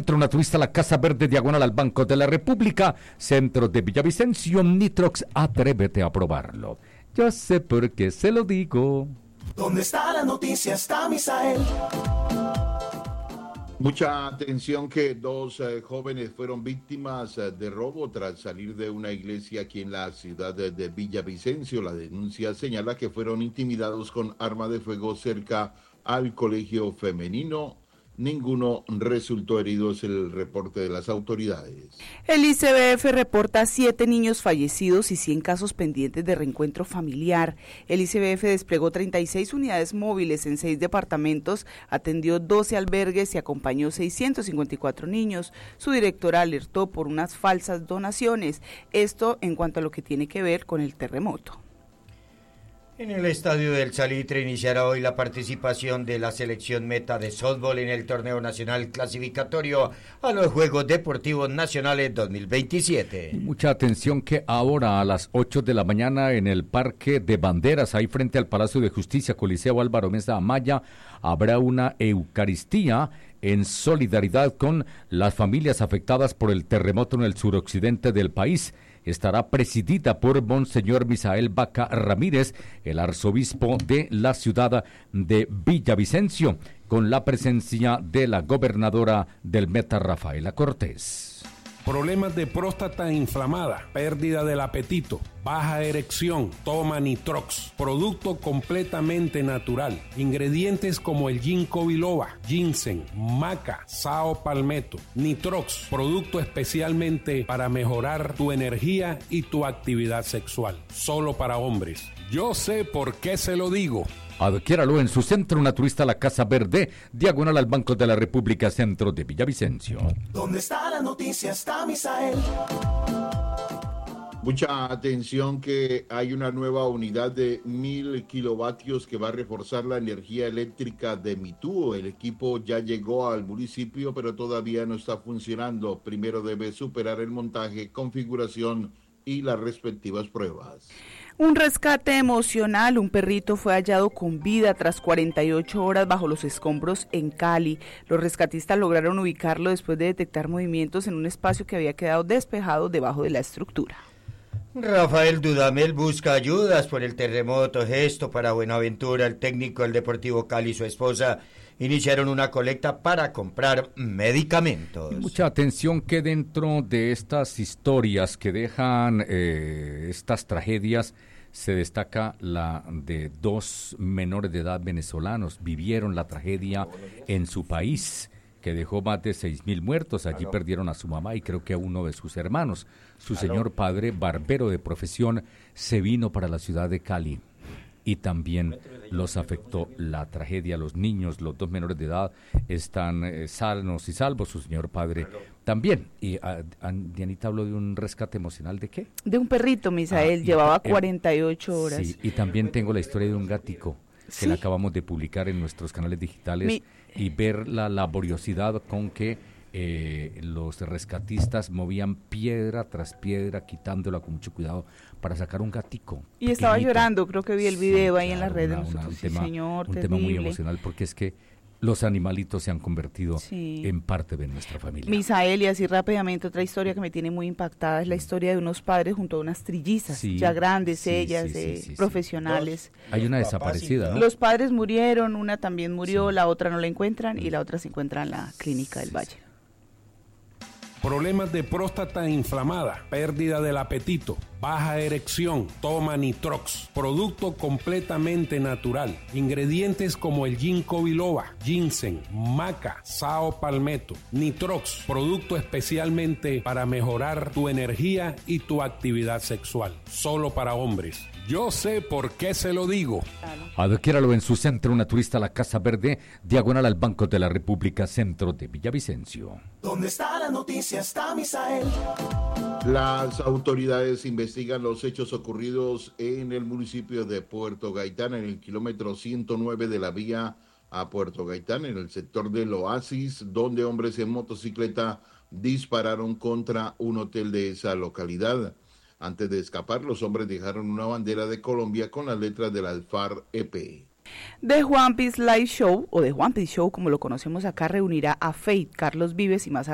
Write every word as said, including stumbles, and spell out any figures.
centro naturista La Casa Verde, diagonal al Banco de la República, centro de Villavicencio. Nitrox, atrévete a probarlo. Yo sé por qué se lo digo. ¿Dónde está la noticia? Está Misael. Mucha atención que dos eh, jóvenes fueron víctimas eh, de robo tras salir de una iglesia aquí en la ciudad de, de Villavicencio. La denuncia señala que fueron intimidados con arma de fuego cerca al colegio femenino. Ninguno resultó herido, es el reporte de las autoridades. El I C B F reporta siete niños fallecidos y cien casos pendientes de reencuentro familiar. El I C B F desplegó treinta y seis unidades móviles en seis departamentos, atendió doce albergues y acompañó seiscientos cincuenta y cuatro niños. Su directora alertó por unas falsas donaciones. Esto en cuanto a lo que tiene que ver con el terremoto. En el estadio del Salitre iniciará hoy la participación de la selección meta de softball en el torneo nacional clasificatorio a los Juegos Deportivos Nacionales dos mil veintisiete. Mucha atención que ahora a las ocho de la mañana en el Parque de Banderas, ahí frente al Palacio de Justicia, Coliseo Álvaro Mesa Amaya, habrá una Eucaristía en solidaridad con las familias afectadas por el terremoto en el suroccidente del país. Estará presidida por Monseñor Misael Vaca Ramírez, el arzobispo de la ciudad de Villavicencio, con la presencia de la gobernadora del Meta, Rafaela Cortés. Problemas de próstata inflamada, pérdida del apetito, baja erección, toma Nitrox, producto completamente natural. Ingredientes como el ginkgo biloba, ginseng, maca, sao palmetto. Nitrox, producto especialmente para mejorar tu energía y tu actividad sexual. Solo para hombres. Yo sé por qué se lo digo. Adquiéralo en su centro naturista La Casa Verde, diagonal al Banco de la República, centro de Villavicencio. ¿Dónde está la noticia? Está Misael. Mucha atención que hay una nueva unidad de mil kilovatios que va a reforzar la energía eléctrica de Mitúo. El equipo ya llegó al municipio, pero todavía no está funcionando. Primero debe superar el montaje, configuración y las respectivas pruebas. Un rescate emocional, un perrito fue hallado con vida tras cuarenta y ocho horas bajo los escombros en Cali. Los rescatistas lograron ubicarlo después de detectar movimientos en un espacio que había quedado despejado debajo de la estructura. Rafael Dudamel busca ayudas por el terremoto. Gesto para Buenaventura, el técnico del Deportivo Cali y su esposa iniciaron una colecta para comprar medicamentos. Y mucha atención que dentro de estas historias que dejan eh, estas tragedias se destaca la de dos menores de edad venezolanos. Vivieron la tragedia en su país, que dejó más de seis mil muertos. Allí perdieron a su mamá y creo que a uno de sus hermanos. Su señor padre, barbero de profesión, se vino para la ciudad de Cali y también los afectó la tragedia. Los niños, los dos menores de edad, están eh, sanos y salvos. Su señor padre también. Y a, a, Dianita habló de un rescate emocional. ¿De qué? De un perrito, Misael, ah, llevaba y, cuarenta y ocho horas. Sí, y también tengo la historia de un gatico que ¿sí? la acabamos de publicar en nuestros canales digitales. Mi... y ver la laboriosidad con que eh, los rescatistas movían piedra tras piedra, quitándola con mucho cuidado para sacar un gatico. Y estaba llorando, creo que vi el video sí, ahí claro, en las redes. Una, una, un, sí, tema, señor, un tema muy emocional, porque es que los animalitos se han convertido sí. en parte de nuestra familia. Misael, y así rápidamente, otra historia que me tiene muy impactada es la historia de unos padres junto a unas trillizas, sí, ya grandes sí, ellas, sí, eh, sí, sí, profesionales. Sí. Hay una desaparecida, ¿no? Los padres murieron, una también murió, sí. la otra no la encuentran y la otra se encuentra en la clínica del Valle. Problemas de próstata inflamada, pérdida del apetito, baja erección, toma Nitrox, producto completamente natural. Ingredientes como el ginkgo biloba, ginseng, maca, sao palmetto. Nitrox, producto especialmente para mejorar tu energía y tu actividad sexual. Solo para hombres. Yo sé por qué se lo digo. Adquiéralo en su centro naturista La Casa Verde, diagonal al Banco de la República, centro de Villavicencio. ¿Dónde está la noticia? Está Misael. Las autoridades investigan los hechos ocurridos en el municipio de Puerto Gaitán, en el kilómetro ciento nueve de la vía a Puerto Gaitán, en el sector del Oasis, donde hombres en motocicleta dispararon contra un hotel de esa localidad. Antes de escapar, los hombres dejaron una bandera de Colombia con las letras del Alfar E P. The Juanpis Live Show, o The Juanpis Show como lo conocemos acá, reunirá a Faith, Carlos Vives y más